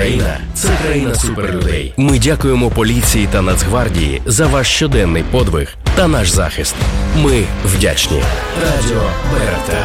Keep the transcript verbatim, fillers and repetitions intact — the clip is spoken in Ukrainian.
Україна – це країна суперлюдей. Ми дякуємо поліції та Нацгвардії за ваш щоденний подвиг та наш захист. Ми вдячні. Радіо БРТ.